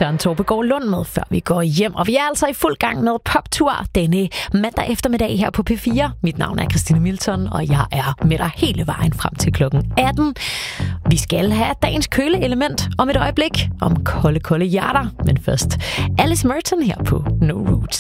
Søren Torpegaard Lund med, før vi går hjem. Og vi er altså i fuld gang med poptur denne mandag eftermiddag her på P4. Mit navn er Christine Milton, og jeg er med dig hele vejen frem til klokken 18. Vi skal have dagens køleelement om et øjeblik, om kolde hjerter. Men først Alice Merton her på No Roots.